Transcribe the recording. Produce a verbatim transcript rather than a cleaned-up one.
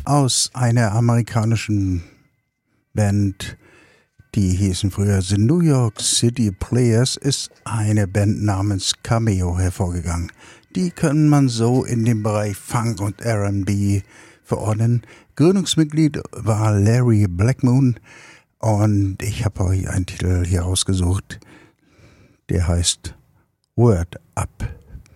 aus einer amerikanischen Band, die hießen früher The New York City Players, ist eine Band namens Cameo hervorgegangen. Die kann man so in dem Bereich Funk und R and B verordnen. Gründungsmitglied war Larry Blackmoon und ich habe euch einen Titel hier rausgesucht, der heißt Word Up.